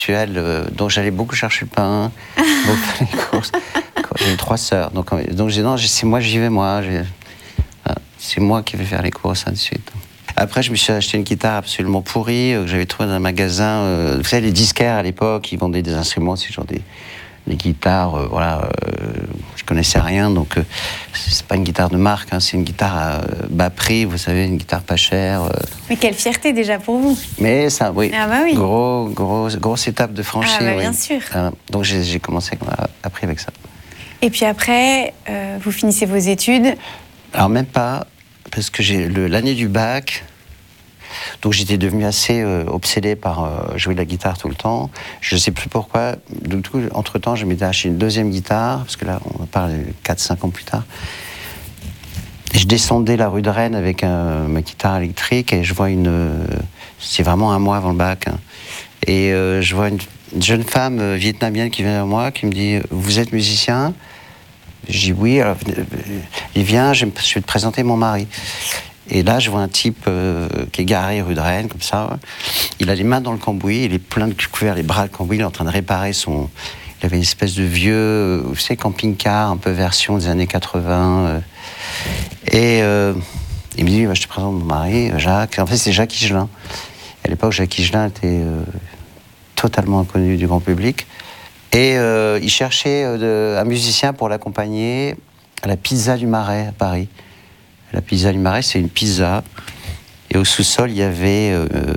Donc j'allais beaucoup chercher le pain, beaucoup faire les courses. J'ai 3 sœurs, donc j'ai dit non, c'est moi, j'y vais moi. C'est moi qui vais faire les courses, ainsi de suite. Après, je me suis acheté une guitare absolument pourrie que j'avais trouvée dans un magasin. Vous savez, les disquaires à l'époque, ils vendaient des instruments, c'est genre des guitares, je connaissais rien, donc c'est pas une guitare de marque, hein, c'est une guitare à bas prix, vous savez, une guitare pas chère. Mais quelle fierté déjà pour vous. Mais ça, oui, ah bah oui. grosse étape de franchir. Ah bah bien sûr. Donc j'ai commencé après avec ça. Et puis après, vous finissez vos études. Alors même pas, parce que j'ai l'année du bac. Donc j'étais devenu assez obsédé par jouer de la guitare tout le temps. Je ne sais plus pourquoi. Du coup, entre-temps, je m'étais acheté une deuxième guitare, parce que là, on parle 4-5 ans plus tard. Et je descendais la rue de Rennes avec ma guitare électrique et je vois c'est vraiment un mois avant le bac. Hein, et je vois une jeune femme vietnamienne qui vient vers moi, qui me dit « Vous êtes musicien ?» Je dis « Oui. » Alors, il vient, je vais te présenter mon mari. Et là, je vois un type qui est garé rue de Rennes, comme ça. Il a les mains dans le cambouis, il est plein de couverts, les bras de cambouis, il est en train de réparer son... Il avait une espèce de vieux, vous savez, camping-car, un peu version des années 80. Et il me dit, je te présente mon mari, Jacques. En fait, c'est Jacques Higelin. À l'époque, Jacques Higelin était totalement inconnu du grand public. Et il cherchait un musicien pour l'accompagner à la Pizza du Marais, à Paris. La Pizza du Marais, c'est une pizza. Et au sous-sol, il y avait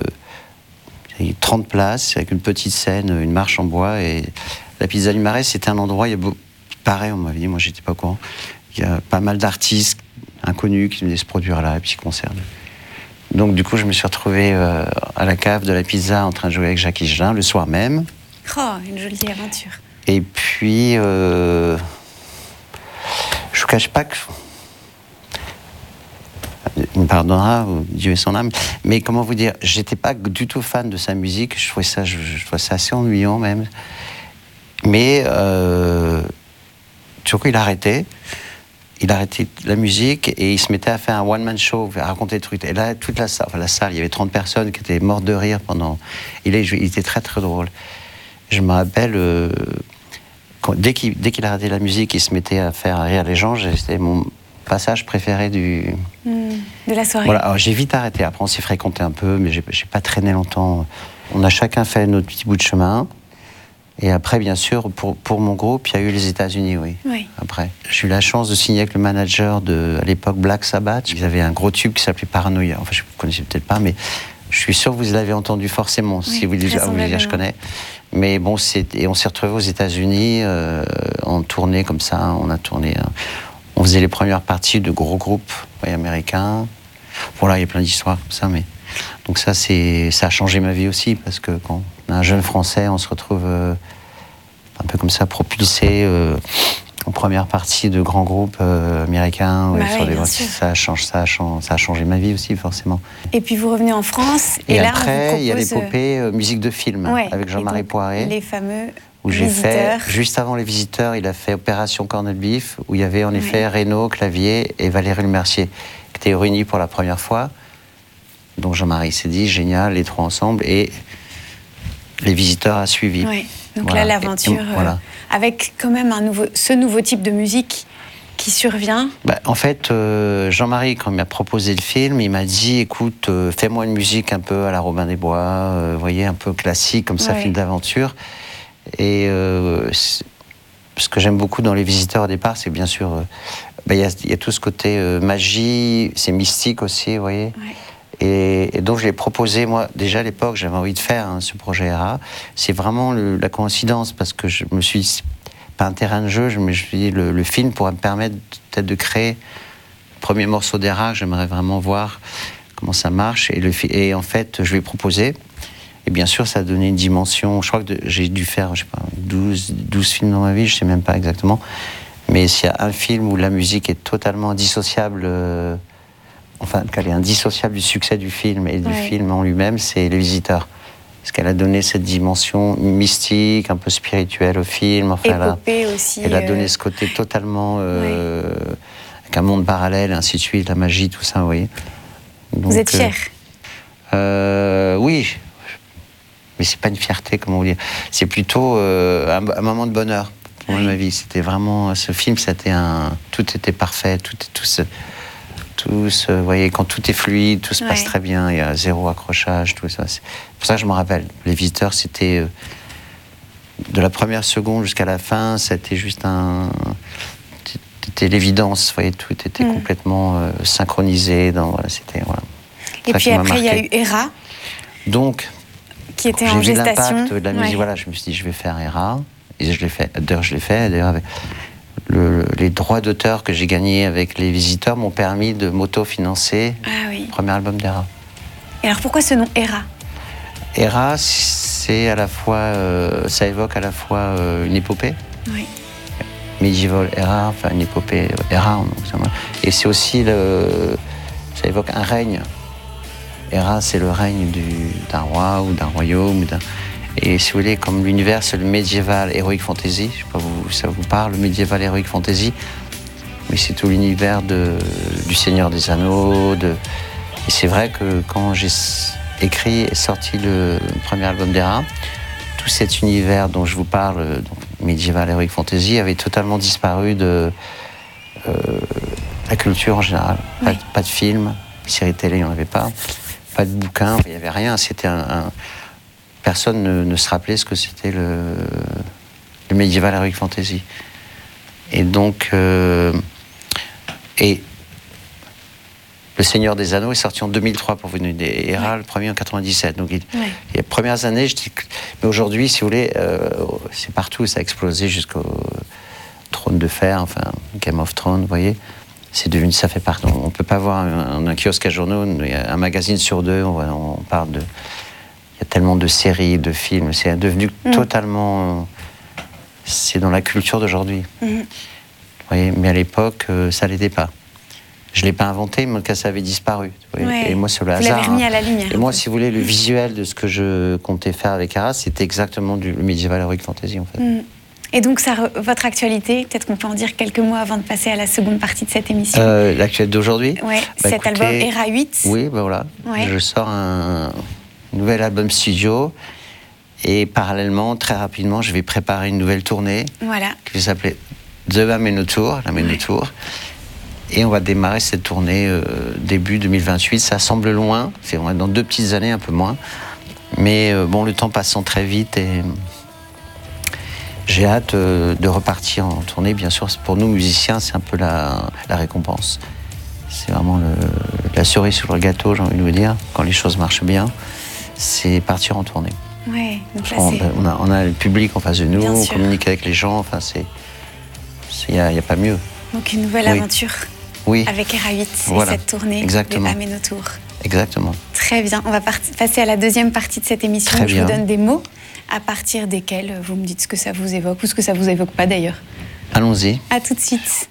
30 places, avec une petite scène, une marche en bois. Et la Pizza du Marais, c'était un endroit, pareil, on m'avait dit, moi j'étais pas au courant, il y a pas mal d'artistes inconnus qui venaient se produire là, et puis concerts. Donc du coup, je me suis retrouvé à la cave de la pizza en train de jouer avec Jacques Higelin le soir même. Oh, une jolie aventure. Et puis, je vous cache pas que... Il me pardonnera, Dieu et son âme. Mais comment vous dire, j'étais pas du tout fan de sa musique. Je trouvais ça assez ennuyant même. Mais du coup, il arrêtait la musique et il se mettait à faire un one-man show, à raconter des trucs. Et là, toute la salle, il y avait 30 personnes qui étaient mortes de rire pendant. Et là, il était très très drôle. Je me rappelle, dès qu'il arrêtait la musique, il se mettait à faire rire les gens. C'était mon passage préféré de la soirée. Voilà, alors j'ai vite arrêté. Après, on s'est fréquenté un peu, mais j'ai pas traîné longtemps. On a chacun fait notre petit bout de chemin. Et après, bien sûr, pour mon groupe, il y a eu les États-Unis, oui. Après, j'ai eu la chance de signer avec le manager à l'époque Black Sabbath. Ils avaient un gros tube qui s'appelait Paranoia. Enfin, je ne connaissais peut-être pas, mais je suis sûr que vous l'avez entendu forcément. Si vous dites, je connais. Mais bon, et on s'est retrouvés aux États-Unis en tournée comme ça. On a tourné. On faisait les premières parties de gros groupes américains. Voilà, il y a plein d'histoires comme ça, mais donc ça a changé ma vie aussi parce que quand on est un jeune Français, on se retrouve un peu comme ça propulsé en première partie de grands groupes américains. Ça a changé ma vie aussi forcément. Et puis vous revenez en France et là après, on vous propose... il y a l'épopée musique de film avec Jean-Marie Poiré. Les fameux où j'ai fait, juste avant Les Visiteurs, il a fait Opération Corned Beef, où il y avait en effet Renaud, clavier et Valérie Lemercier, qui étaient réunis pour la première fois. Donc Jean-Marie s'est dit, génial, les trois ensemble, et Les Visiteurs a suivi. Ouais. Donc là, l'aventure, avec quand même ce nouveau type de musique qui survient. En fait, Jean-Marie, quand il m'a proposé le film, il m'a dit, écoute, fais-moi une musique un peu à la Robin des Bois, vous voyez, un peu classique, comme ça, film d'aventure. Et ce que j'aime beaucoup dans Les Visiteurs au départ, c'est bien sûr, y a tout ce côté magie, c'est mystique aussi, vous voyez. Et donc je l'ai proposé, moi, déjà à l'époque, j'avais envie de faire ce projet RA. C'est vraiment la coïncidence, parce que je me suis dit, pas un terrain de jeu, je me suis dit, le film pourrait me permettre peut-être de créer le premier morceau d'RA, j'aimerais vraiment voir comment ça marche. Et en fait, je lui ai proposé. Et bien sûr, ça a donné une dimension. Je crois que j'ai dû faire, je sais pas, 12 films dans ma vie, je sais même pas exactement. Mais s'il y a un film où la musique est totalement indissociable, elle est indissociable du succès du film et du film en lui-même, c'est Les Visiteurs. Parce qu'elle a donné cette dimension mystique, un peu spirituelle au film. Épopée aussi. Elle a donné ce côté totalement avec un monde parallèle, ainsi de suite, la magie, tout ça, vous voyez. Donc, vous êtes fier oui. mais c'est pas une fierté, comment vous dire. C'est plutôt un moment de bonheur pour moi, ma vie. C'était vraiment ce film, tout était parfait, vous voyez, quand tout est fluide, tout se passe très bien, il y a zéro accrochage, tout ça. C'est pour ça que je me rappelle. Les Visiteurs, c'était de la première seconde jusqu'à la fin, c'était juste c'était l'évidence, vous voyez, tout était complètement synchronisé. C'était, voilà. Et puis après, il y a eu Héra. Donc, qui était en gestation. J'ai vu l'impact de la musique. Voilà, je me suis dit, je vais faire Héra. Et je l'ai fait. D'ailleurs, avec les droits d'auteur que j'ai gagnés avec les Visiteurs m'ont permis de m'auto-financer le premier album d'Héra. Et alors, pourquoi ce nom Héra? Héra, c'est à la fois, ça évoque à la fois une épopée. Oui. Medieval Era, enfin une épopée Héra. Et c'est aussi ça évoque un règne. Héra, c'est le règne d'un roi ou d'un royaume. Et si vous voulez, comme l'univers, c'est le médiéval heroic fantasy. Je sais pas si ça vous parle, le médiéval heroic fantasy. Mais c'est tout l'univers du Seigneur des Anneaux. Et c'est vrai que quand j'ai écrit et sorti le premier album d'Héra, tout cet univers dont je vous parle, donc médiéval heroic fantasy, avait totalement disparu de la culture en général. Pas de film, séries télé, il n'y en avait pas. Pas de bouquins, il n'y avait rien. C'était personne ne se rappelait ce que c'était le médiéval heroic fantasy. Et donc, et Le Seigneur des Anneaux est sorti en 2003 pour vous donner des Héra, le premier en 97. Donc, les premières années, mais aujourd'hui, si vous voulez, c'est partout, ça a explosé jusqu'au Trône de Fer, enfin Game of Thrones, vous voyez. C'est devenu, ça fait partie. On ne peut pas voir un kiosque à journaux, un magazine sur deux, on parle de. Il y a tellement de séries, de films, c'est devenu totalement. C'est dans la culture d'aujourd'hui. Vous voyez, mais à l'époque, ça ne l'était pas. Je ne l'ai pas inventé, mais en tout cas, ça avait disparu. Et moi, c'est le hasard. Vous l'avez remis à la lumière. Et moi, si vous voulez, le visuel de ce que je comptais faire avec Héra, c'était exactement le médiéval heroic fantasy, en fait. Et donc, votre actualité, peut-être qu'on peut en dire quelques mots avant de passer à la seconde partie de cette émission. L'actualité d'aujourd'hui, cet album Héra 8. Oui, voilà. Je sors un nouvel album studio. Et parallèlement, très rapidement, je vais préparer une nouvelle tournée qui va s'appeler The Ameno Tour, l'Ameno Tour. Et on va démarrer cette tournée début 2028. Ça semble loin, c'est dans 2 petites années, un peu moins. Mais bon, le temps passant très vite et j'ai hâte de repartir en tournée. Bien sûr, pour nous, musiciens, c'est un peu la récompense. C'est vraiment la cerise sur le gâteau, j'ai envie de vous dire. Quand les choses marchent bien, c'est partir en tournée. Ouais, donc là, on a le public en face de nous, on communique avec les gens, enfin, il n'y a pas mieux. Donc une nouvelle aventure avec Héra 8 et cette tournée de Ameno Tour. Exactement. Très bien, on va passer à la deuxième partie de cette émission. Je vous donne des mots à partir desquels vous me dites ce que ça vous évoque ou ce que ça vous évoque pas d'ailleurs. Allons-y. À tout de suite.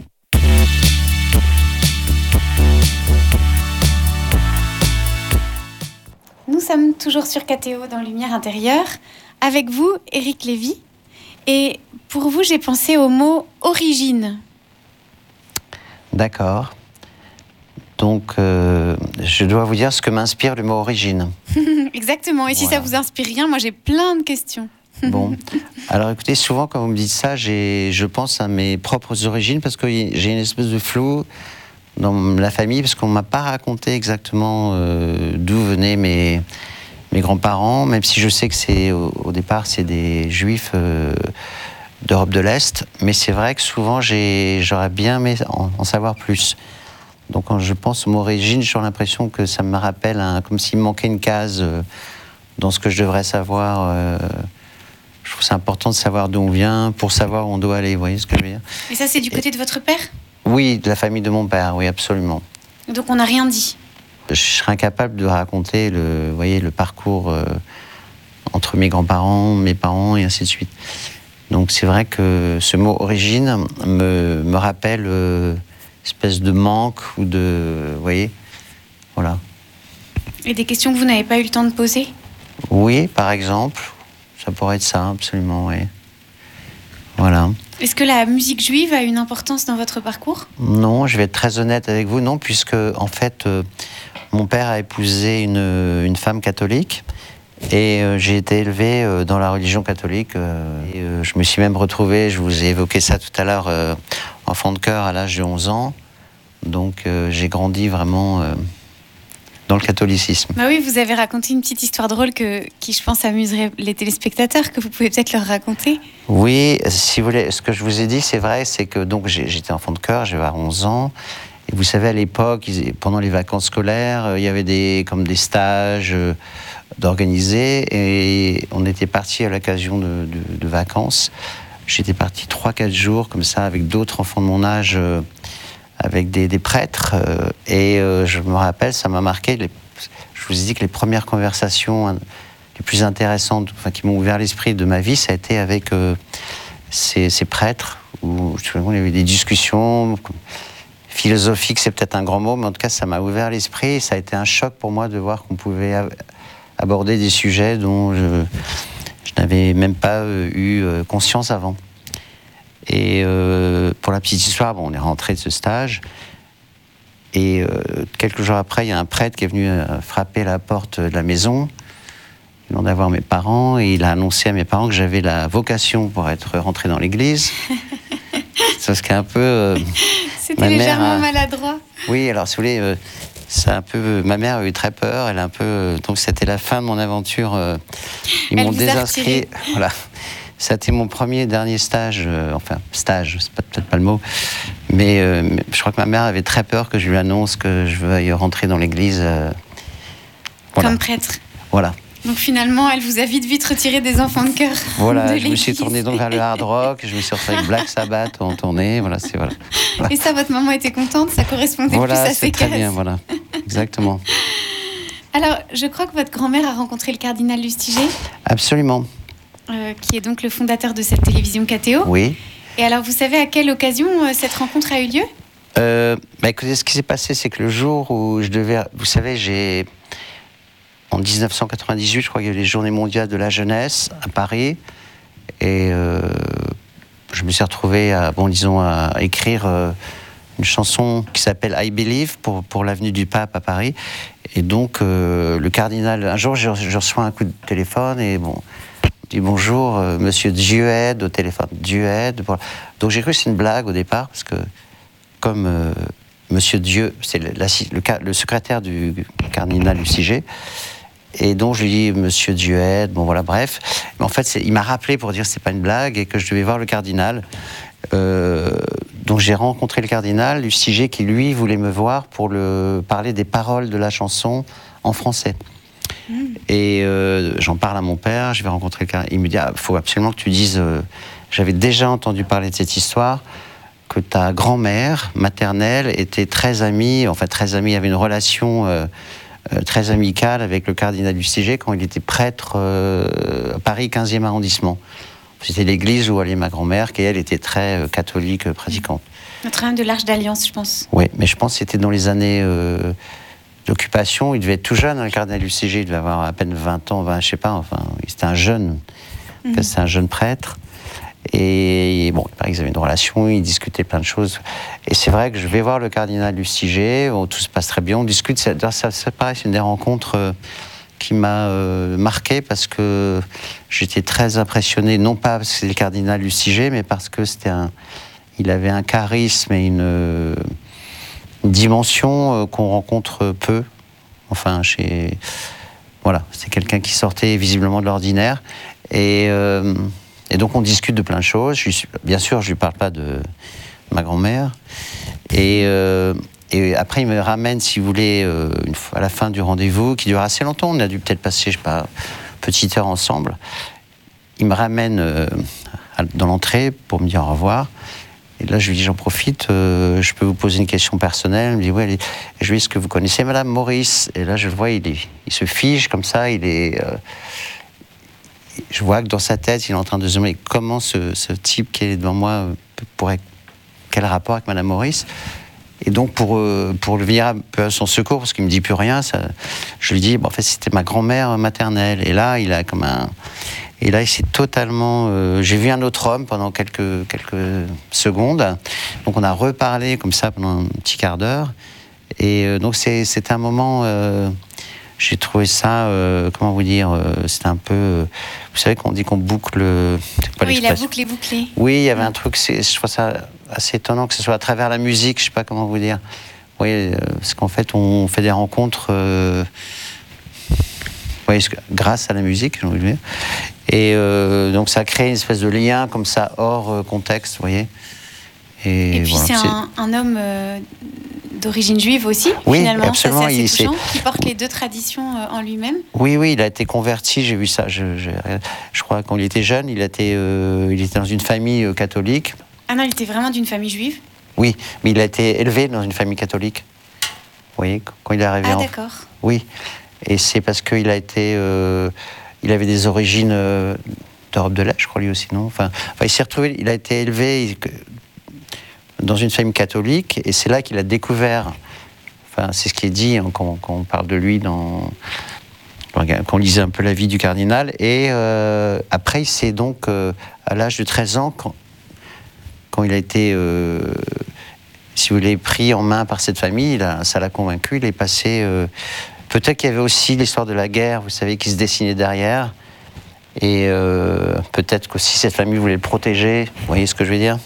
Nous sommes toujours sur KTO dans Lumière Intérieure. Avec vous, Éric Lévy. Et pour vous, j'ai pensé au mot origine. D'accord. Donc, je dois vous dire ce que m'inspire le mot origine. Exactement. Et si ça vous inspire rien, moi j'ai plein de questions. Bon. Alors écoutez, souvent quand vous me dites ça, je pense à mes propres origines parce que j'ai une espèce de flou dans la famille parce qu'on ne m'a pas raconté exactement d'où venaient mes grands-parents, même si je sais que au départ c'est des juifs d'Europe de l'Est, mais c'est vrai que souvent j'aurais bien aimé en savoir plus. Donc quand je pense au mot origine, j'ai l'impression que ça me rappelle comme s'il me manquait une case dans ce que je devrais savoir. Je trouve c'est important de savoir d'où on vient pour savoir où on doit aller, vous voyez ce que je veux dire. Et ça c'est du côté de votre père ? Oui, de la famille de mon père, oui, absolument. Donc on n'a rien dit ? Je serais incapable de raconter le parcours entre mes grands-parents, mes parents et ainsi de suite. Donc c'est vrai que ce mot origine me rappelle espèce de manque ou de... Vous voyez ? Voilà. Et des questions que vous n'avez pas eu le temps de poser ? Oui, par exemple. Ça pourrait être ça, absolument, oui. Voilà. Est-ce que la musique juive a une importance dans votre parcours ? Non, je vais être très honnête avec vous, non, puisque en fait, mon père a épousé une femme catholique Et j'ai été élevé dans la religion catholique. Je me suis même retrouvé, je vous ai évoqué ça tout à l'heure, enfant de chœur à l'âge de 11 ans. Donc j'ai grandi vraiment dans le catholicisme. Bah oui, vous avez raconté une petite histoire drôle qui, je pense, amuserait les téléspectateurs, que vous pouvez peut-être leur raconter. Oui, si vous voulez, ce que je vous ai dit, c'est vrai, c'est que donc j'étais enfant de chœur, j'avais 11 ans. Et vous savez, à l'époque, pendant les vacances scolaires, il y avait des stages d'organiser. Et on était partis à l'occasion de vacances. J'étais parti 3-4 jours, comme ça, avec d'autres enfants de mon âge, avec des prêtres. Et je me rappelle, ça m'a marqué. Je vous ai dit que les premières conversations les plus intéressantes, enfin, qui m'ont ouvert l'esprit de ma vie, ça a été avec ces prêtres, où je me souviens, il y avait des discussions. Philosophique, c'est peut-être un grand mot, mais en tout cas, ça m'a ouvert l'esprit. Ça a été un choc pour moi de voir qu'on pouvait aborder des sujets dont je n'avais même pas eu conscience avant. Et pour la petite histoire, on est rentré de ce stage. Et quelques jours après, il y a un prêtre qui est venu frapper à la porte de la maison. Il demandait à voir mes parents. Et il a annoncé à mes parents que j'avais la vocation pour être rentré dans l'église. C'est ce qui est un peu... C'était légèrement maladroit. Oui, alors si vous voulez, ma mère a eu très peur. Elle a un peu, donc c'était la fin de mon aventure. Ils m'ont désinscrit. Voilà. C'était mon premier et dernier stage. Enfin, stage, c'est peut-être pas le mot. Mais je crois que ma mère avait très peur que je lui annonce que je veuille rentrer dans l'église. Voilà. Comme prêtre. Voilà. Donc finalement, elle vous a vite retiré des enfants de chœur. Voilà, je me suis tourné donc vers le hard rock, je me suis retrouvé avec Black Sabbath en tournée, voilà. Et ça, votre maman était contente, ça correspondait plus à ses cases. Voilà, c'est très bien, voilà, exactement. Alors, je crois que votre grand-mère a rencontré le cardinal Lustiger. Absolument. Qui est donc le fondateur de cette télévision KTO. Oui. Et alors, vous savez à quelle occasion cette rencontre a eu lieu ? Écoutez, ce qui s'est passé, c'est que le jour où je devais... Vous savez, en 1998, je crois qu'il y a eu les Journées mondiales de la jeunesse à Paris. Et je me suis retrouvé à écrire une chanson qui s'appelle I Believe pour l'avenue du Pape à Paris. Et donc, le cardinal... Un jour, je reçois un coup de téléphone et dit bonjour, monsieur Dieu aide au téléphone. Dieu aide. Donc, j'ai cru que c'est une blague au départ, parce que comme monsieur Dieu, c'est le secrétaire du cardinal Lustiger. Et donc, je lui dis, monsieur Dieu aide, bref. Mais en fait, il m'a rappelé pour dire que c'est pas une blague et que je devais voir le cardinal. Donc, j'ai rencontré le cardinal Lustiger qui, lui, voulait me voir pour parler des paroles de la chanson en français. Et j'en parle à mon père, je vais rencontrer le cardinal. Il me dit, faut absolument que tu dises... J'avais déjà entendu parler de cette histoire, que ta grand-mère maternelle était très amie, il y avait une relation... très amical avec le cardinal Lustiger quand il était prêtre à Paris 15e arrondissement. C'était l'église où allait ma grand-mère, qui elle était très catholique pratiquante. Notre de l'Arche d'Alliance, je pense. Oui, mais je pense que c'était dans les années d'occupation. Il devait être tout jeune, le cardinal Lustiger, il devait avoir à peine 20 ans, c'était un jeune, c'était un jeune prêtre. Et ils avaient une relation, ils discutaient plein de choses. Et c'est vrai que je vais voir le cardinal Lustiger, tout se passe très bien, on discute. Ça pareil, c'est une des rencontres qui m'a marqué parce que j'étais très impressionné, non pas parce que c'est le cardinal Lustiger, mais parce que il avait un charisme et une dimension qu'on rencontre peu. C'est quelqu'un qui sortait visiblement de l'ordinaire. Et donc on discute de plein de choses. Bien sûr, je ne lui parle pas de ma grand-mère. Et après, il me ramène, si vous voulez, à la fin du rendez-vous, qui dure assez longtemps. On a dû peut-être passer, une petite heure ensemble. Il me ramène dans l'entrée pour me dire au revoir. Et là, je lui dis, j'en profite, je peux vous poser une question personnelle. Il me dit, oui, allez. Et je lui dis, est-ce que vous connaissez Madame Maurice ? Et là, je le vois, il se fige comme ça, je vois que dans sa tête, il est en train de se demander comment ce type qui est devant moi quel rapport avec Madame Maurice. Et donc, pour venir un peu à son secours, parce qu'il ne me dit plus rien, je lui dis, en fait, c'était ma grand-mère maternelle. Et là, il s'est totalement... j'ai vu un autre homme pendant quelques secondes. Donc, on a reparlé comme ça pendant un petit quart d'heure. Et donc, c'était un moment... j'ai trouvé ça, comment vous dire, c'était un peu... vous savez qu'on dit qu'on boucle... Oui, la boucle est bouclée. Oui, il y avait un truc, je trouve ça assez étonnant que ce soit à travers la musique, je sais pas comment vous dire. Oui, parce qu'en fait, on fait des rencontres grâce à la musique, j'ai envie de dire. Et donc ça crée une espèce de lien comme ça, hors contexte, vous voyez. Et puis voilà, c'est un homme d'origine juive aussi, oui, finalement, absolument, ça, c'est assez touchant, qui porte les deux traditions en lui-même. Oui, il a été converti, j'ai vu ça. Je crois quand il était jeune, il était dans une famille catholique. Ah non, il était vraiment d'une famille juive? Oui, mais il a été élevé dans une famille catholique. Vous voyez, quand il est arrivé. Ah d'accord. Oui, et c'est parce qu'il a été, il avait des origines d'Europe de l'Est, je crois lui aussi, non, enfin, il s'est retrouvé, il a été élevé dans une famille catholique, et c'est là qu'il a découvert. Enfin, c'est ce qui est dit hein, quand on parle de lui quand on lisait un peu la vie du cardinal. Et après, il s'est donc, à l'âge de 13 ans, quand il a été, si vous voulez, pris en main par cette famille, ça l'a convaincu. Il est passé... peut-être qu'il y avait aussi l'histoire de la guerre, vous savez, qui se dessinait derrière. Et peut-être qu'aussi cette famille voulait le protéger. Vous voyez ce que je veux dire ?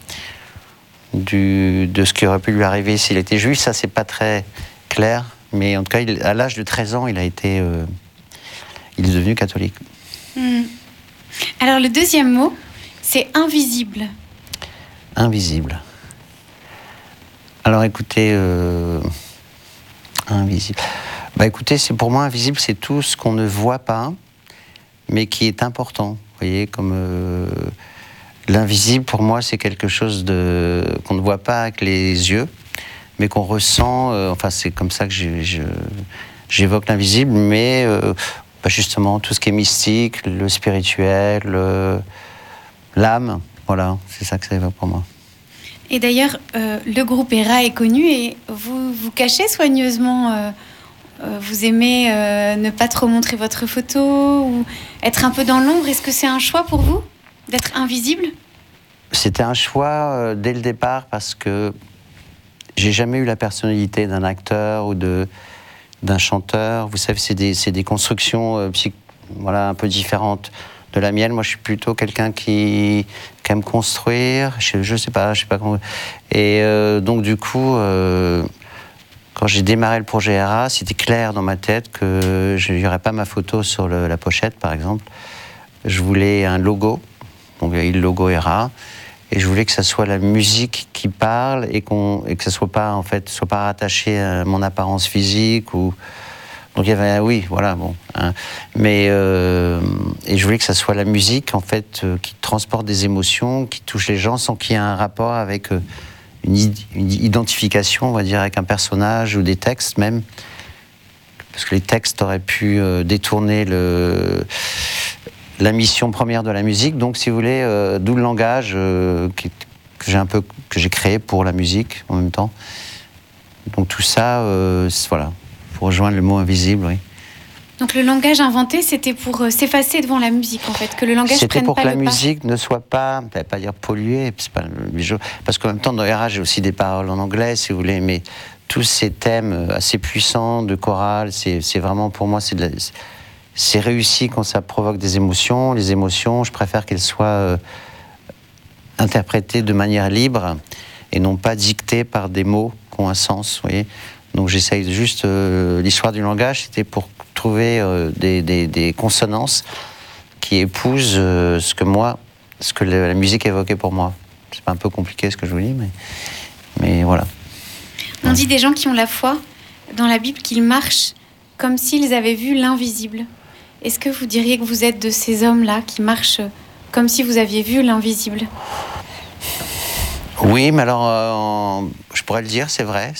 De ce qui aurait pu lui arriver s'il était juif, ça, c'est pas très clair. Mais en tout cas, à l'âge de 13 ans, il est devenu catholique. Alors, le deuxième mot, c'est invisible. Invisible. Alors, écoutez, invisible. Écoutez, pour moi, invisible, c'est tout ce qu'on ne voit pas, mais qui est important. Vous voyez, comme l'invisible, pour moi, c'est quelque chose qu'on ne voit pas avec les yeux, mais qu'on ressent. Enfin, c'est comme ça que j'évoque l'invisible, mais justement, tout ce qui est mystique, le spirituel, l'âme, voilà, c'est ça que ça évoque pour moi. Et d'ailleurs, le groupe Héra est connu et vous vous cachez soigneusement. Vous aimez ne pas trop montrer votre photo ou être un peu dans l'ombre. Est-ce que c'est un choix pour vous d'être invisible ? C'était un choix dès le départ parce que j'ai jamais eu la personnalité d'un acteur ou d'un chanteur. Vous savez, c'est des constructions un peu différentes de la mienne. Moi, je suis plutôt quelqu'un qui aime construire. Je sais pas comment. Et donc, du coup, quand j'ai démarré le projet Héra, c'était clair dans ma tête que il n'y aurait pas ma photo sur la pochette, par exemple. Je voulais un logo, donc il y a eu le logo Héra, et je voulais que ça soit la musique qui parle et que ça soit pas rattaché à mon apparence physique ou. Donc il y avait, oui, voilà, bon. Hein. Mais et je voulais que ça soit la musique, en fait, qui transporte des émotions, qui touche les gens sans qu'il y ait un rapport avec une identification, on va dire, avec un personnage ou des textes même. Parce que les textes auraient pu détourner la mission première de la musique. Donc, si vous voulez, d'où le langage que j'ai créé pour la musique en même temps. Donc tout ça, voilà. Pour rejoindre le mot invisible, oui. Donc le langage inventé, c'était pour s'effacer devant la musique, en fait, que le langage prenne pas le pas. C'était pour que la musique ne soit pas, pas dire polluée, parce qu'en même temps, dans Héra, j'ai aussi des paroles en anglais, si vous voulez, mais tous ces thèmes assez puissants de chorale, c'est vraiment, pour moi, c'est réussi quand ça provoque des émotions. Les émotions, je préfère qu'elles soient interprétées de manière libre et non pas dictées par des mots qui ont un sens, vous voyez. Donc j'essaye juste, l'histoire du langage, c'était pour trouver des consonances qui épousent ce que la musique évoquait pour moi. C'est pas un peu compliqué ce que je vous dis, mais voilà. On dit des gens qui ont la foi dans la Bible qu'ils marchent comme s'ils avaient vu l'invisible. Est-ce que vous diriez que vous êtes de ces hommes-là qui marchent comme si vous aviez vu l'invisible ? Oui, mais alors, je pourrais le dire, c'est vrai.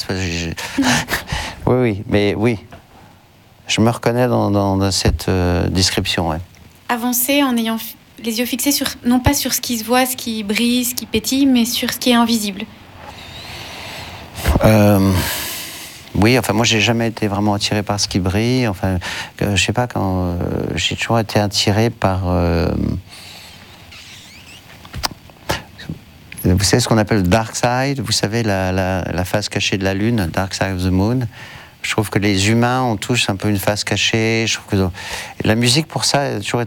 Oui, mais oui. Je me reconnais dans cette description, ouais. Avancer en ayant les yeux fixés non pas sur ce qui se voit, ce qui brille, ce qui pétille, mais sur ce qui est invisible. Oui, enfin, moi, j'ai jamais été vraiment attiré par ce qui brille. Enfin, je sais pas, j'ai toujours été attiré par... Vous savez ce qu'on appelle le dark side, vous savez, la face cachée de la lune, dark side of the moon. Je trouve que les humains ont tous un peu une face cachée. Je trouve que la musique, pour ça, a toujours